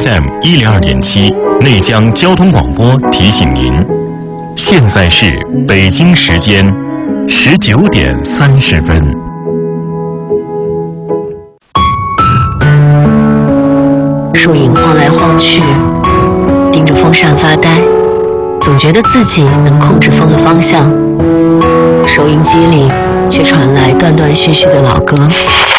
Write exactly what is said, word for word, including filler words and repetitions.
F M 一零二点七内江交通广播提醒您，现在是北京时间十九点三十分。 树影晃来晃去，盯着风扇发呆，总觉得自己能控制风的方向。收音机里却传来断断续续的老歌。